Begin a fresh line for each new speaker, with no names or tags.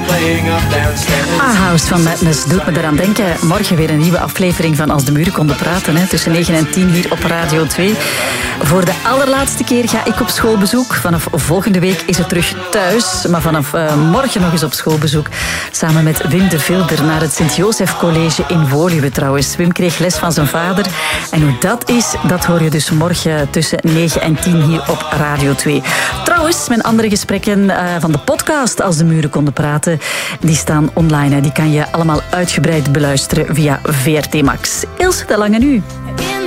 House van Madness doet me eraan denken. Morgen weer een nieuwe aflevering van Als de Muren konden praten. Hè, tussen 9 en 10 hier op Radio 2. Voor de allerlaatste keer ga ik op schoolbezoek. Vanaf volgende week is het terug thuis. Maar vanaf morgen nog eens op schoolbezoek. Samen met Wim de Vilder naar het Sint-Josef College in Woluwe trouwens. Wim kreeg les van zijn vader. En hoe dat is, dat hoor je dus morgen tussen 9 en 10 hier op Radio 2. Trouwens, mijn andere gesprekken van de podcast Als de Muren konden praten, die staan online. Die kan je allemaal uitgebreid beluisteren via VRT Max. Ilse de Lange nu.